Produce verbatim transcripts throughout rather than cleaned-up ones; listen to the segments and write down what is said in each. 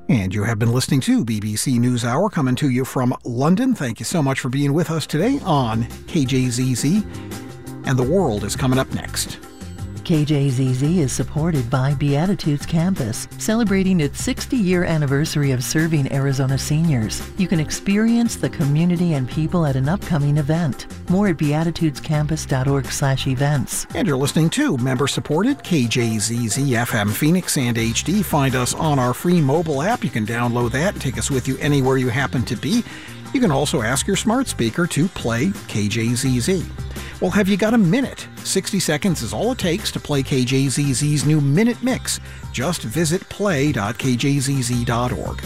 And you have been listening to B B C NewsHour, coming to you from London. Thank you so much for being with us today on K J Z Z. And The World is coming up next. K J Z Z is supported by Beatitudes Campus, celebrating its sixty-year anniversary of serving Arizona seniors. You can experience the community and people at an upcoming event. More at beatitudescampus.org slash events. And you're listening to member-supported K J Z Z F M Phoenix and H D. Find us on our free mobile app. You can download that and take us with you anywhere you happen to be. You can also ask your smart speaker to play K J Z Z. Well, have you got a minute? sixty seconds is all it takes to play K J Z Z's new Minute Mix. Just visit play dot k j z z dot org.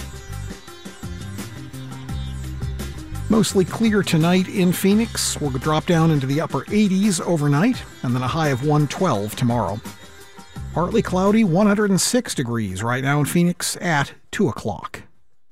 Mostly clear tonight in Phoenix. We'll drop down into the upper eighties overnight, and then a high of one twelve tomorrow. Partly cloudy, one hundred six degrees right now in Phoenix at two o'clock.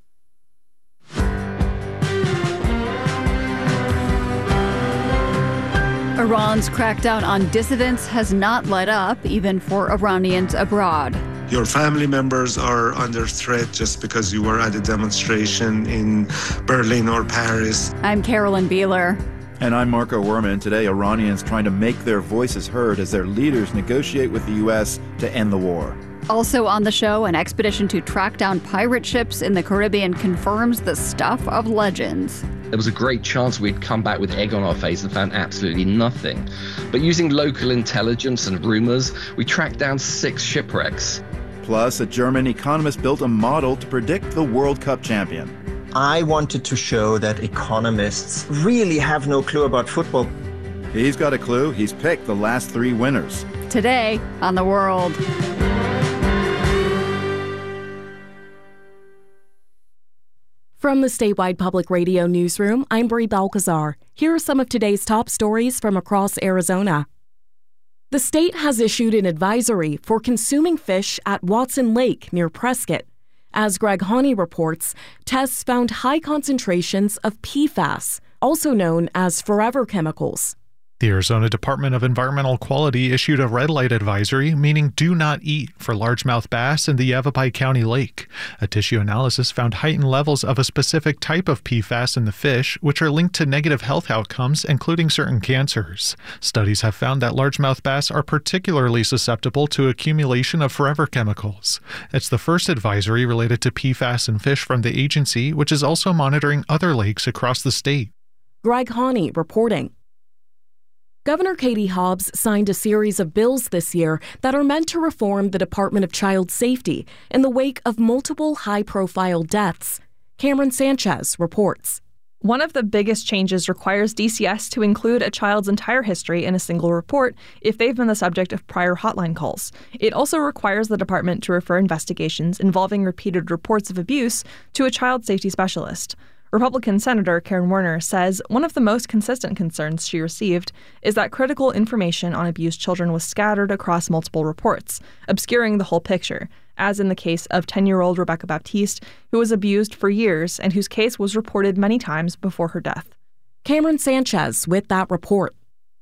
Iran's crackdown on dissidents has not let up, even for Iranians abroad. Your family members are under threat just because you were at a demonstration in Berlin or Paris. I'm Carolyn Beeler. And I'm Marco Werman. Today, Iranians trying to make their voices heard as their leaders negotiate with the U S to end the war. Also on the show, an expedition to track down pirate ships in the Caribbean confirms the stuff of legends. There was a great chance we'd come back with egg on our face and found absolutely nothing. But using local intelligence and rumors, we tracked down six shipwrecks. Plus, a German economist built a model to predict the World Cup champion. I wanted to show that economists really have no clue about football. He's got a clue. He's picked the last three winners. Today on The World. From the statewide public radio newsroom, I'm Brie Balcazar. Here are some of today's top stories from across Arizona. The state has issued an advisory for consuming fish at Watson Lake near Prescott. As Greg Honey reports, tests found high concentrations of P FAS, also known as forever chemicals. The Arizona Department of Environmental Quality issued a red light advisory, meaning do not eat, for largemouth bass in the Yavapai County Lake. A tissue analysis found heightened levels of a specific type of P FAS in the fish, which are linked to negative health outcomes, including certain cancers. Studies have found that largemouth bass are particularly susceptible to accumulation of forever chemicals. It's the first advisory related to P FAS in fish from the agency, which is also monitoring other lakes across the state. Greg Honey reporting. Governor Katie Hobbs signed a series of bills this year that are meant to reform the Department of Child Safety in the wake of multiple high-profile deaths. Cameron Sanchez reports. One of the biggest changes requires D C S to include a child's entire history in a single report if they've been the subject of prior hotline calls. It also requires the department to refer investigations involving repeated reports of abuse to a child safety specialist. Republican Senator Karen Warner says one of the most consistent concerns she received is that critical information on abused children was scattered across multiple reports, obscuring the whole picture, as in the case of ten-year-old Rebecca Baptiste, who was abused for years and whose case was reported many times before her death. Cameron Sanchez with that report.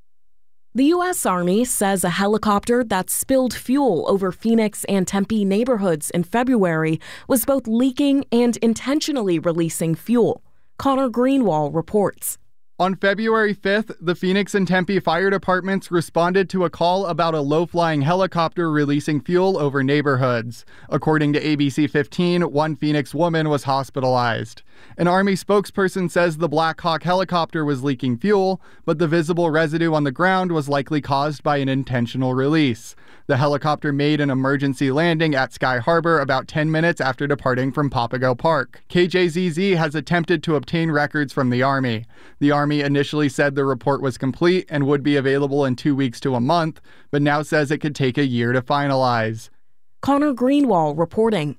The U S Army says a helicopter that spilled fuel over Phoenix and Tempe neighborhoods in February was both leaking and intentionally releasing fuel. Connor Greenwald reports. On February fifth, the Phoenix and Tempe fire departments responded to a call about a low-flying helicopter releasing fuel over neighborhoods. According to A B C fifteen, one Phoenix woman was hospitalized. An Army spokesperson says the Black Hawk helicopter was leaking fuel, but the visible residue on the ground was likely caused by an intentional release. The helicopter made an emergency landing at Sky Harbor about ten minutes after departing from Papago Park. K J Z Z has attempted to obtain records from the Army. The Army initially said the report was complete and would be available in two weeks to a month, but now says it could take a year to finalize. Connor Greenwald reporting.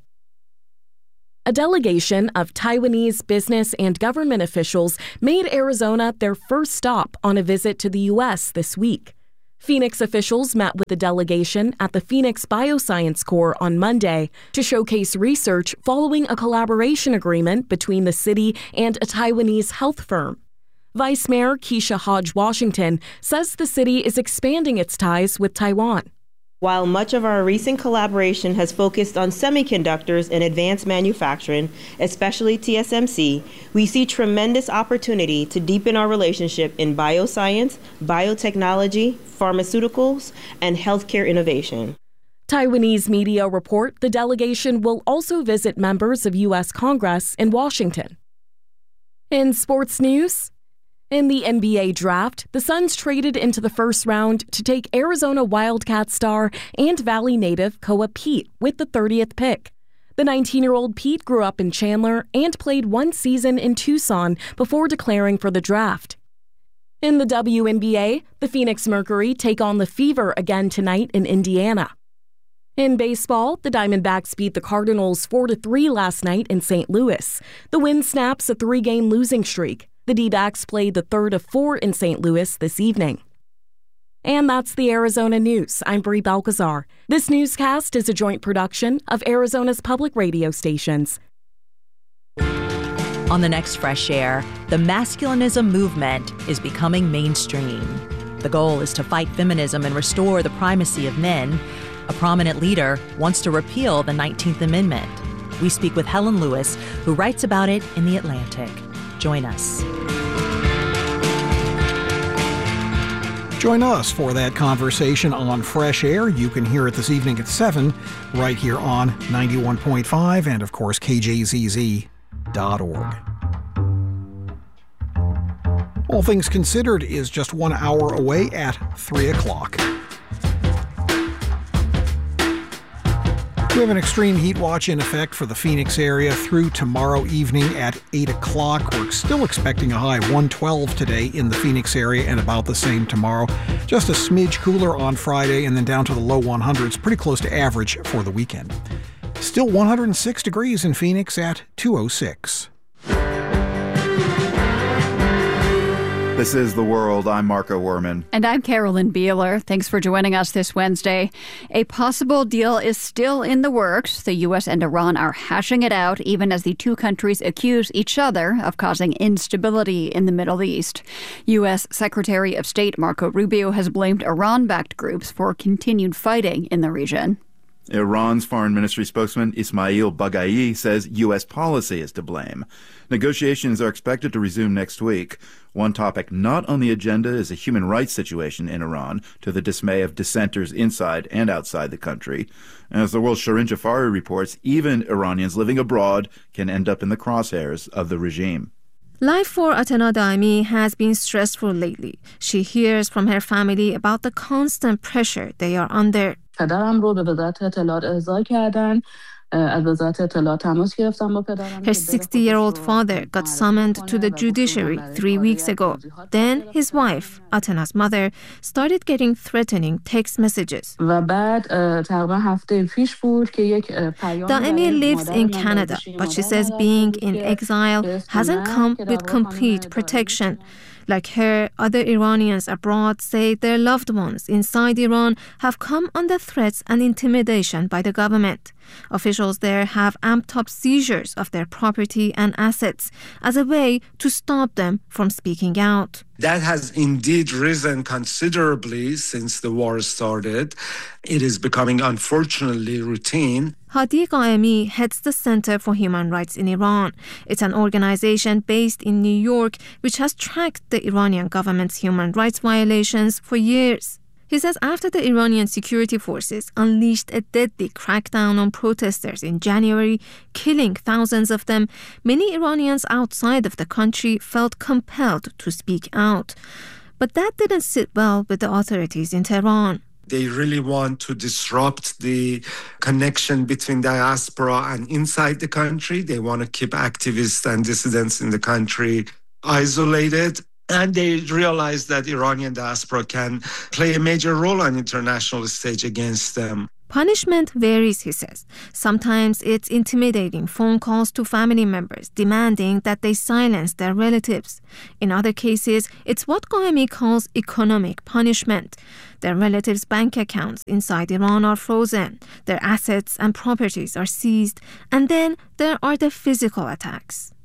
A delegation of Taiwanese business and government officials made Arizona their first stop on a visit to the U S this week. Phoenix officials met with the delegation at the Phoenix Bioscience Corps on Monday to showcase research following a collaboration agreement between the city and a Taiwanese health firm. Vice Mayor Keisha Hodge Washington says the city is expanding its ties with Taiwan. While much of our recent collaboration has focused on semiconductors and advanced manufacturing, especially T S M C, we see tremendous opportunity to deepen our relationship in bioscience, biotechnology, pharmaceuticals, and healthcare innovation. Taiwanese media report the delegation will also visit members of U S Congress in Washington. In sports news, in the N B A draft, the Suns traded into the first round to take Arizona Wildcat star and Valley native Koa Pete with the thirtieth pick. The nineteen-year-old Pete grew up in Chandler and played one season in Tucson before declaring for the draft. In the W N B A, the Phoenix Mercury take on the Fever again tonight in Indiana. In baseball, the Diamondbacks beat the Cardinals four to three last night in Saint Louis. The win snaps a three-game losing streak. The D-backs played the third of four in Saint Louis this evening. And that's the Arizona News. I'm Brie Balcazar. This newscast is a joint production of Arizona's public radio stations. On the next Fresh Air, the masculinism movement is becoming mainstream. The goal is to fight feminism and restore the primacy of men. A prominent leader wants to repeal the nineteenth Amendment. We speak with Helen Lewis, who writes about it in The Atlantic. Join us. Join us for that conversation on Fresh Air. You can hear it this evening at seven right here on ninety-one point five and, of course, K J Z Z dot org. All Things Considered is just one hour away at three o'clock. We have an extreme heat watch in effect for the Phoenix area through tomorrow evening at eight o'clock. We're still expecting a high one twelve today in the Phoenix area and about the same tomorrow. Just a smidge cooler on Friday and then down to the low hundreds, pretty close to average for the weekend. Still one hundred six degrees in Phoenix at two oh six. This is The World. I'm Marco Werman. And I'm Carolyn Beeler. Thanks for joining us this Wednesday. A possible deal is still in the works. The U S and Iran are hashing it out, even as the two countries accuse each other of causing instability in the Middle East. U S Secretary of State Marco Rubio has blamed Iran-backed groups for continued fighting in the region. Iran's foreign ministry spokesman Ismail Baghai says U S policy is to blame. Negotiations are expected to resume next week. One topic not on the agenda is the human rights situation in Iran, to the dismay of dissenters inside and outside the country. As the world's Shirin Jafari reports, even Iranians living abroad can end up in the crosshairs of the regime. Life for Atena Daimi has been stressful lately. She hears from her family about the constant pressure they are under. Her sixty-year-old father got summoned to the judiciary three weeks ago. Then his wife, Atena's mother, started getting threatening text messages. Daimi lives in Canada, but she says being in exile hasn't come with complete protection. Like her, other Iranians abroad say their loved ones inside Iran have come under threats and intimidation by the government. Officials there have amped up seizures of their property and assets as a way to stop them from speaking out. That has indeed risen considerably since the war started. It is becoming, unfortunately, routine. Hadi Qaemi heads the Center for Human Rights in Iran. It's an organization based in New York which has tracked the Iranian government's human rights violations for years. He says after the Iranian security forces unleashed a deadly crackdown on protesters in January, killing thousands of them, many Iranians outside of the country felt compelled to speak out. But that didn't sit well with the authorities in Tehran. They really want to disrupt the connection between diaspora and inside the country. They want to keep activists and dissidents in the country isolated. And they realize that Iranian diaspora can play a major role on the international stage against them. Punishment varies, he says. Sometimes it's intimidating phone calls to family members demanding that they silence their relatives. In other cases, it's what Qaemi calls economic punishment. Their relatives' bank accounts inside Iran are frozen, their assets and properties are seized, and then there are the physical attacks.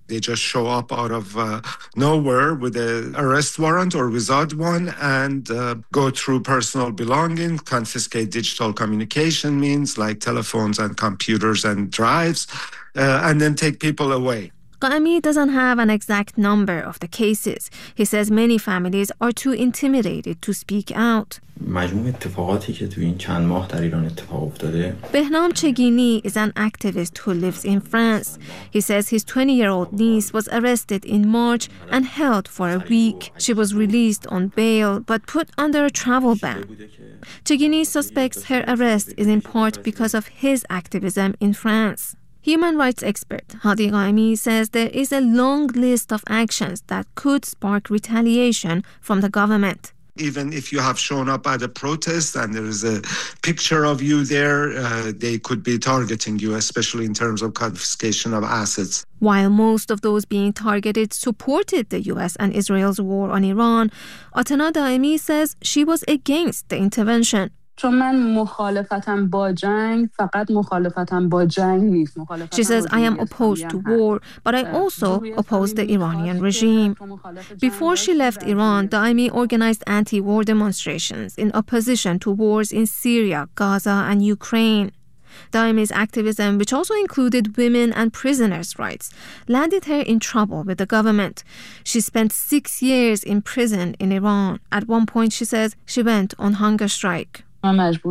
They just show up out of uh, nowhere with an arrest warrant or without one and uh, go through personal belongings, confiscate digital communication means like telephones and computers and drives, uh, and then take people away. Qaemi doesn't have an exact number of the cases. He says many families are too intimidated to speak out. مجموع اتفاقاتی که تو این چند ماه در ایران اتفاق افتاده. Behnam Chegini is an activist who lives in France. He says his twenty-year-old niece was arrested in March and held for a week. She was released on bail but put under a travel ban. Chegini suspects her arrest is in part because of his activism in France. Human rights expert Hadi Qaemi says there is a long list of actions that could spark retaliation from the government. Even if you have shown up at a protest and there is a picture of you there, uh, they could be targeting you, especially in terms of confiscation of assets. While most of those being targeted supported the U S and Israel's war on Iran, Atana Daemi says she was against the intervention. چون من مخالفتم با جنگ فقط مخالفتم با جنگ نیست. She says, I am opposed to war, but I also oppose the Iranian regime. Before she left Iran, Daimi organized anti-war demonstrations in opposition to wars in Syria, Gaza, and Ukraine. Daimi's activism, which also included women and prisoners' rights, landed her in trouble with the government. She spent six years in prison in Iran. At one point, she says, she went on hunger strike. After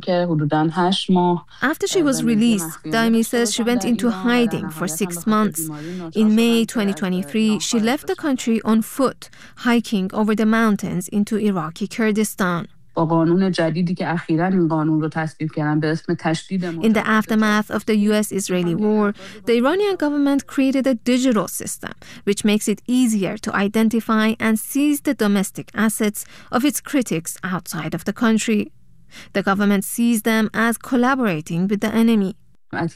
she was released, Daimi says she went into hiding for six months. In May twenty twenty-three, she left the country on foot, hiking over the mountains into Iraqi Kurdistan. In the aftermath of the U S-Israeli war, the Iranian government created a digital system which makes it easier to identify and seize the domestic assets of its critics outside of the country. The government sees them as collaborating with the enemy. But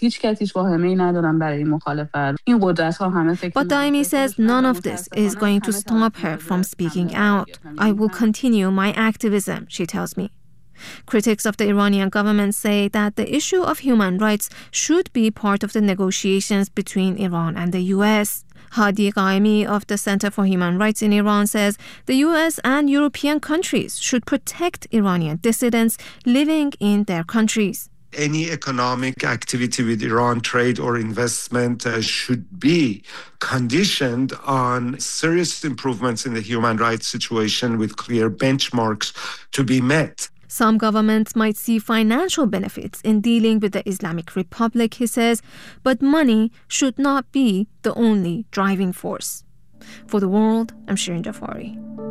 Daimi says none of this is going to stop her from speaking out. I will continue my activism, she tells me. Critics of the Iranian government say that the issue of human rights should be part of the negotiations between Iran and the U S. Hadi Qaemi of the Center for Human Rights in Iran says the U S and European countries should protect Iranian dissidents living in their countries. Any economic activity with Iran, trade or investment, uh, should be conditioned on serious improvements in the human rights situation with clear benchmarks to be met. Some governments might see financial benefits in dealing with the Islamic Republic, he says, but money should not be the only driving force. For The World, I'm Shirin Jafari.